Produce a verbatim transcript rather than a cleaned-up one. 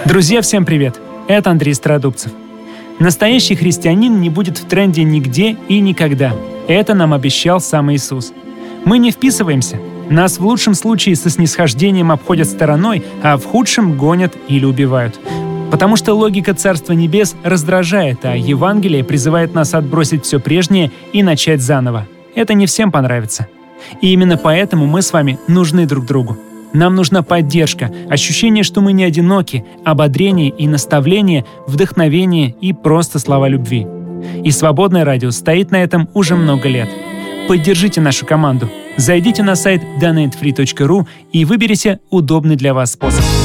Друзья, всем привет! Это Андрей Стародубцев. Настоящий христианин не будет в тренде нигде и никогда. Это нам обещал сам Иисус. Мы не вписываемся. Нас в лучшем случае со снисхождением обходят стороной, а в худшем гонят или убивают. Потому что логика Царства Небес раздражает, а Евангелие призывает нас отбросить все прежнее и начать заново. Это не всем понравится. И именно поэтому мы с вами нужны друг другу. Нам нужна поддержка, ощущение, что мы не одиноки, ободрение и наставление, вдохновение и просто слова любви. И Свободное радио стоит на этом уже много лет. Поддержите нашу команду. Зайдите на сайт донейт фри точка ру и выберите удобный для вас способ.